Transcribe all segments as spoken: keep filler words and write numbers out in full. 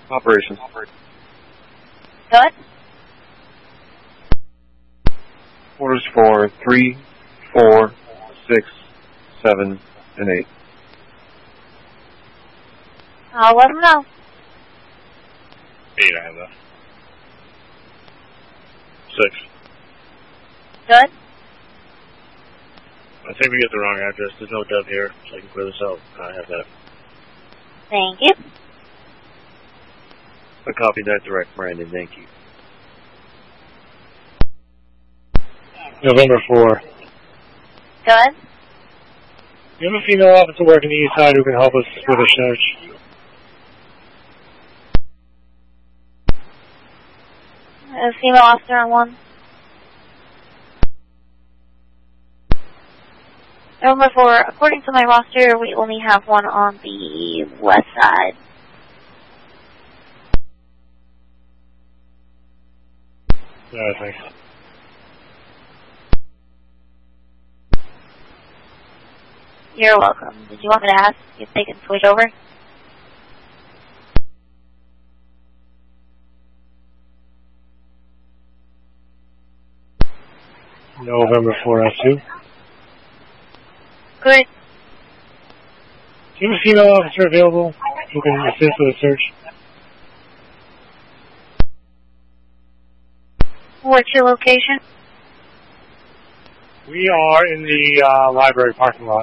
Operations. Go ahead. Orders for three, four, six, seven, and eight. I'll let them know. Eight, I have that. Six. Good. I think we get the wrong address. There's no Dove here, so I can clear this out. I have that. Thank you. I copied that direct, Brandon. Thank you. November four. Go ahead. You have a female officer working the east side who can help us with a search? A female officer on one. Number four, according to my roster, we only have one on the west side. Yeah, thanks. You're welcome. Did you want me to ask if they can switch over? November four F two. Good. Do you have a female officer available who can assist with a search? What's your location? We are in the uh, library parking lot.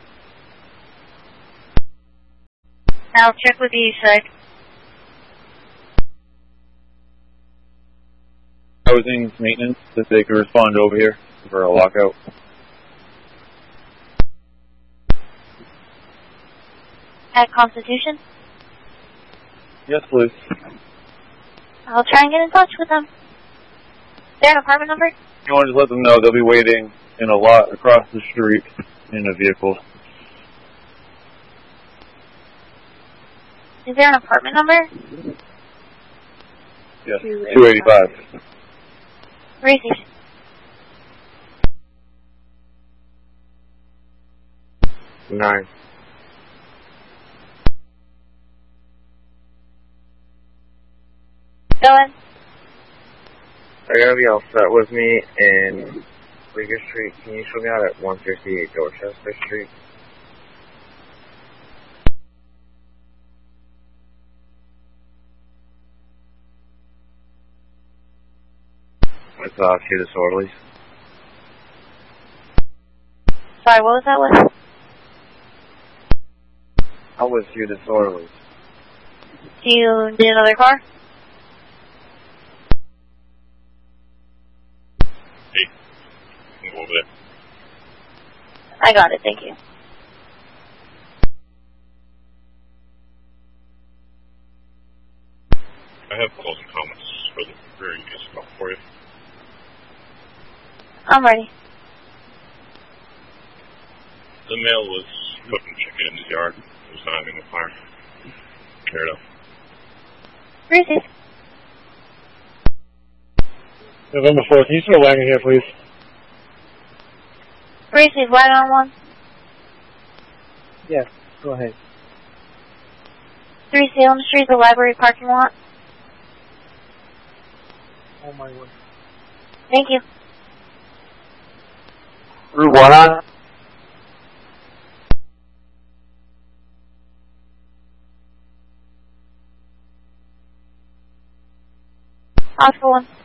I'll check with the east side. Housing maintenance, that they could respond over here for a lockout. At Constitution? Yes, please. I'll try and get in touch with them. Is there an apartment number? You want to just let them know they'll be waiting in a lot across the street in a vehicle. Is there an apartment number? Yes, two eighty-five. Where is he? Nine. Go ahead. Are you gonna be all set with me in Rieger Street? Can you show me out at one fifty-eight Dorchester Street? With uh, a few disorderlies. Sorry, what was that with? I was few disorderlies. Do you need another car? Hey, can go over there. I got it, thank you. I have closing comments for the very case about for you. I'm ready. The male was cooking chicken in his yard. He was not having a fire. Clear it up. Where is he? November fourth, can you throw a wagon here, please? Where is he? Right on one? Yes, go ahead. Three Salem Street, the library parking lot. Oh my word. Thank you. Route one on? Oscar one.